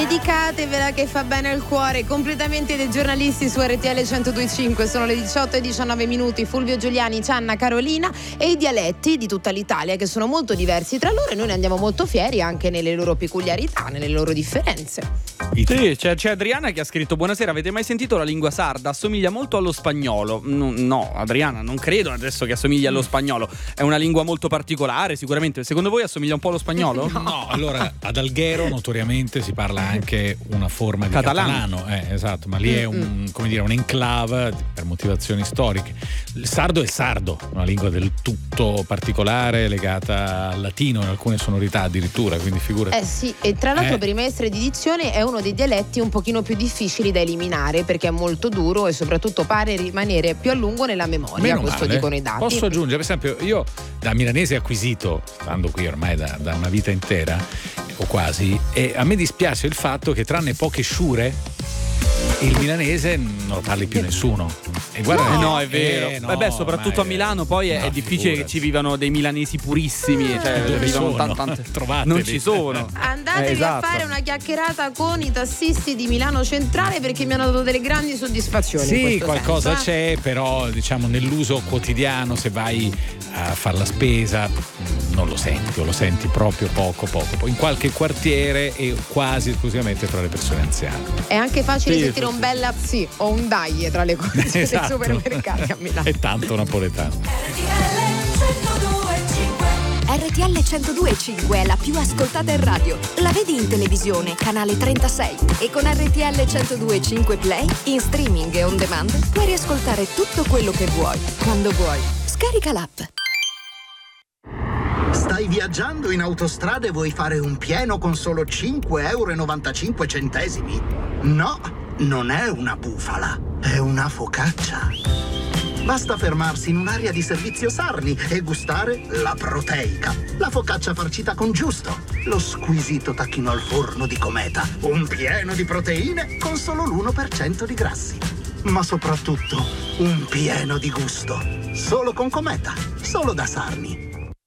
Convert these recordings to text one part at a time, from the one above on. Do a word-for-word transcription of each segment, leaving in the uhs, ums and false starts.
Dedicatevela che fa bene al cuore. Completamenti dei giornalisti su R T L centodue e cinque. Sono le diciotto e diciannove minuti. Fulvio Giuliani, Cianna, Carolina e i dialetti di tutta l'Italia che sono molto diversi tra loro e noi ne andiamo molto fieri anche nelle loro peculiarità, nelle loro differenze. Sì, c'è, c'è Adriana che ha scritto: buonasera, avete mai sentito la lingua sarda? Assomiglia molto allo spagnolo. No, no, Adriana, non credo adesso che assomiglia allo spagnolo. È una lingua molto particolare, sicuramente. Secondo voi assomiglia un po' allo spagnolo? No, no, allora ad Alghero notoriamente si parla anche una forma di catalano, catalano eh, esatto, ma lì è un, come dire, un enclave per motivazioni storiche. Il sardo è sardo, una lingua del tutto particolare legata al latino in alcune sonorità addirittura, quindi figura. Eh sì, e tra l'altro eh. per i maestri di dizione è uno dei dialetti un pochino più difficili da eliminare perché è molto duro e soprattutto pare rimanere più a lungo nella memoria. Meno questo male. dicono i dati. Posso aggiungere, per esempio, io da milanese acquisito, stando qui ormai da, da una vita intera o quasi, e a me dispiace il fatto che tranne poche sciure il milanese non lo parli più nessuno. E guarda, no, eh, no, è vero. eh, no, Beh, soprattutto a Milano poi è, no, è difficile figurati. che ci vivano dei milanesi purissimi, cioè Dove vivono sono? tan- tante... Trovateli. non ci sono. Andatevi Eh, esatto. a fare una chiacchierata con i tassisti di Milano Centrale perché mi hanno dato delle grandi soddisfazioni. in Sì, questo qualcosa senso, eh. c'è, però diciamo nell'uso quotidiano, se vai a fare la spesa non lo senti, o lo senti proprio poco poco, in qualche quartiere e quasi esclusivamente tra le persone anziane. È anche facile Sì, sentire sì, un sì. bella sì o un dai tra le cose Esatto. dei supermercati a Milano. È tanto napoletano. R T L centodue e cinque è la più ascoltata in radio. La vedi in televisione, canale trentasei. E con R T L centodue e cinque Play, in streaming e on demand, puoi riascoltare tutto quello che vuoi, quando vuoi. Scarica l'app. Stai viaggiando in autostrada e vuoi fare un pieno con solo cinque euro e novantacinque centesimi? No, non è una bufala, è una focaccia. Basta fermarsi in un'area di servizio Sarni e gustare la proteica, la focaccia farcita con giusto, lo squisito tacchino al forno di Cometa, un pieno di proteine con solo l'uno per cento di grassi. Ma soprattutto un pieno di gusto, solo con Cometa, solo da Sarni.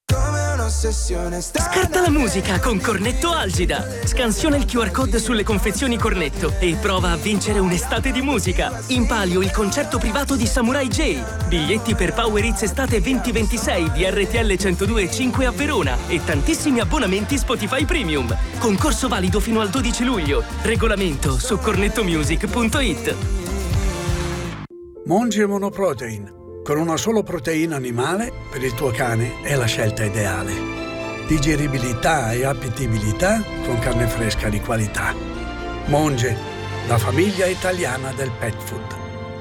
Scarta la musica con Cornetto Algida. Scansiona il Q R code sulle confezioni Cornetto e prova a vincere un'estate di musica. In palio il concerto privato di Samurai J. Biglietti per Power Hits Estate venti ventisei di R T L centodue e cinque a Verona e tantissimi abbonamenti Spotify Premium. Concorso valido fino al dodici luglio. Regolamento su cornettomusic punto it. Monge Monoprotein. Con una sola proteina animale, per il tuo cane è la scelta ideale. Digeribilità e appetibilità con carne fresca di qualità. Monge, la famiglia italiana del pet food.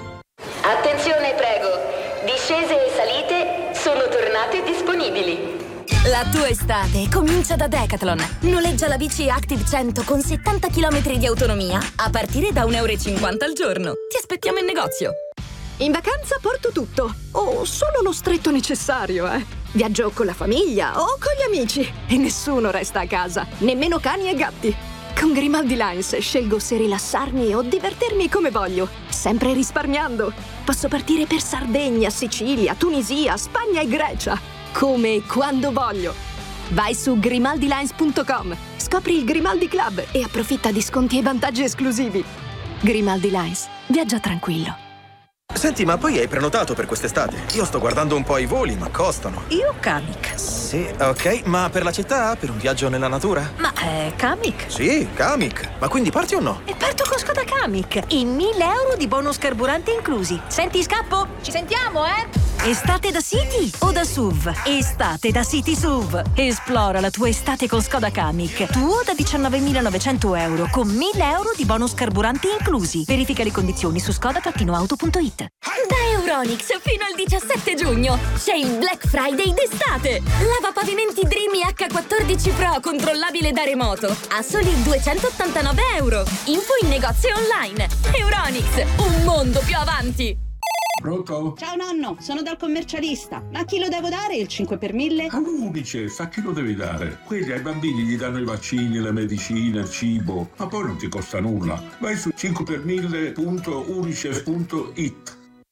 Attenzione, prego. Discese e salite sono tornate disponibili. La tua estate comincia da Decathlon. Noleggia la bici Active cento con settanta chilometri di autonomia a partire da un euro e cinquanta al giorno. Ti aspettiamo in negozio. In vacanza porto tutto, o solo lo stretto necessario, eh. Viaggio con la famiglia o con gli amici e nessuno resta a casa, nemmeno cani e gatti. Con Grimaldi Lines scelgo se rilassarmi o divertirmi come voglio, sempre risparmiando. Posso partire per Sardegna, Sicilia, Tunisia, Spagna e Grecia, come e quando voglio. Vai su grimaldi lines punto com, scopri il Grimaldi Club e approfitta di sconti e vantaggi esclusivi. Grimaldi Lines, viaggia tranquillo. Senti, ma poi hai prenotato per quest'estate? Io sto guardando un po' i voli, ma costano. Io Kamiq. Sì, ok, ma per la città? Per un viaggio nella natura? Ma è Kamiq? Sì, Kamiq. Ma quindi parti o no? E parto con Skoda Kamiq e mille euro di bonus carburante inclusi. Senti, scappo? Ci sentiamo, eh? Estate da City o da S U V? Estate da City S U V. Esplora la tua estate con Skoda Kamiq. Tuo da diciannovemilanovecento euro con mille euro di bonus carburanti inclusi. Verifica le condizioni su skoda auto punto it. Da Euronics fino al diciassette giugno c'è il Black Friday d'estate. Lavapavimenti Dreamy acca quattordici Pro controllabile da remoto a soli duecentottantanove euro. Info in negozio online. Euronics, un mondo più avanti. Pronto? Ciao nonno, sono dal commercialista. Ma a chi lo devo dare il cinque per mille? All'Unicef, a chi lo devi dare? Quelli ai bambini gli danno i vaccini, le medicine, il cibo, ma poi non ti costa nulla. Vai su cinque per mille punto unicef punto it.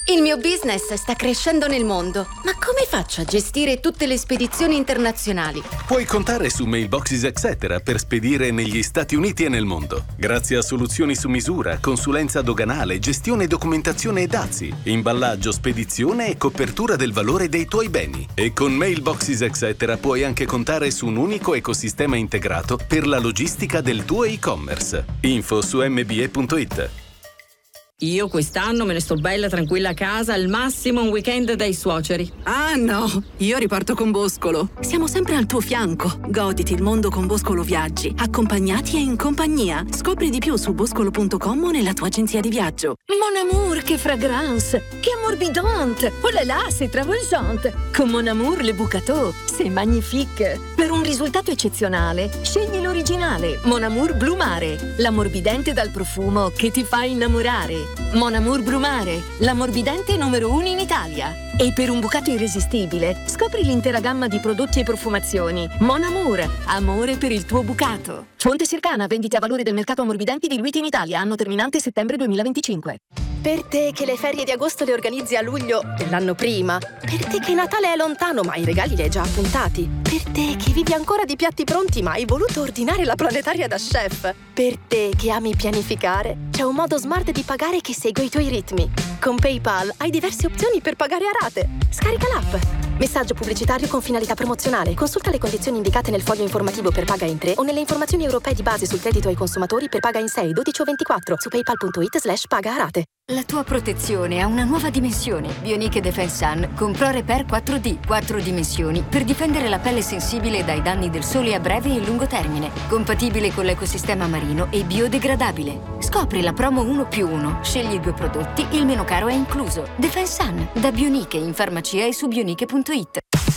Il mio business sta crescendo nel mondo, ma come faccio a gestire tutte le spedizioni internazionali? Puoi contare su Mailboxes et cetera per spedire negli Stati Uniti e nel mondo. Grazie a soluzioni su misura, consulenza doganale, gestione e documentazione e dazi, imballaggio, spedizione e copertura del valore dei tuoi beni. E con Mailboxes et cetera puoi anche contare su un unico ecosistema integrato per la logistica del tuo e-commerce. Info su m b e punto it. Io quest'anno me ne sto bella tranquilla a casa, al massimo un weekend dai suoceri. Ah no, io riparto con Boscolo. Siamo sempre al tuo fianco. Goditi il mondo con Boscolo Viaggi, accompagnati e in compagnia. Scopri di più su boscolo punto com o nella tua agenzia di viaggio. Mon amour, che fragrance, che ammorbidante. Oh là là, c'est travolgente. Con Mon amour le Bucato, c'est magnifique. Per un risultato eccezionale, scegli l'originale Mon amour Blu Mare, l'ammorbidente dal profumo che ti fa innamorare. Mon amour Blu Mare, l'ammorbidente numero uno in Italia. E per un bucato irresistibile, scopri l'intera gamma di prodotti e profumazioni. Mon amour, amore per il tuo bucato. Fonte Circana, vendite a valore del mercato ammorbidenti diluiti in Italia, anno terminante settembre duemilaventicinque. Per te che le ferie di agosto le organizzi a luglio dell'anno prima. Per te che Natale è lontano ma i regali li hai già appuntati. Per te che vivi ancora di piatti pronti ma hai voluto ordinare la planetaria da chef. Per te che ami pianificare, c'è un modo smart di pagare che segue i tuoi ritmi. Con PayPal hai diverse opzioni per pagare a rate. Scarica l'app. Messaggio pubblicitario con finalità promozionale. Consulta le condizioni indicate nel foglio informativo per paga in tre o nelle informazioni europee di base sul credito ai consumatori per paga in sei, dodici o ventiquattro su paypal punto it slash paga a rate. La tua protezione ha una nuova dimensione. Bionic Defense Sun con Pro Repair quattro D, quattro dimensioni per difendere la pelle sensibile dai danni del sole a breve e lungo termine. Compatibile con l'ecosistema marino e biodegradabile. Scopri la promo uno più uno. Scegli due prodotti, il meno caro è incluso. Defense Sun da Bionic in farmacia e su bionic punto it.